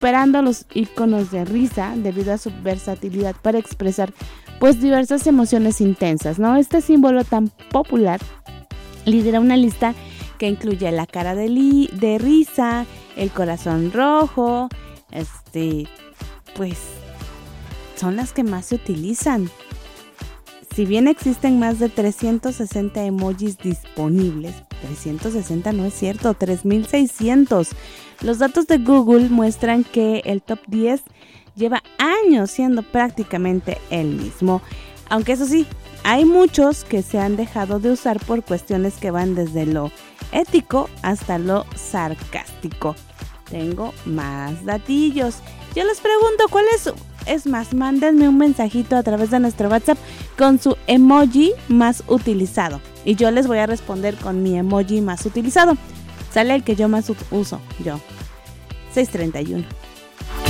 superando los iconos de risa debido a su versatilidad para expresar pues diversas emociones intensas, ¿no? Este símbolo tan popular lidera una lista que incluye la cara de risa, el corazón rojo, pues son las que más se utilizan. Si bien existen más de 360 emojis disponibles, 360 no es cierto, 3600. Los datos de Google muestran que el top 10 lleva años siendo prácticamente el mismo. Aunque eso sí, hay muchos que se han dejado de usar por cuestiones que van desde lo ético hasta lo sarcástico. Tengo más datillos. Yo les pregunto cuál es más, mándenme un mensajito a través de nuestro WhatsApp con su emoji más utilizado y yo les voy a responder con mi emoji más utilizado. Sale el que yo más uso, yo. 631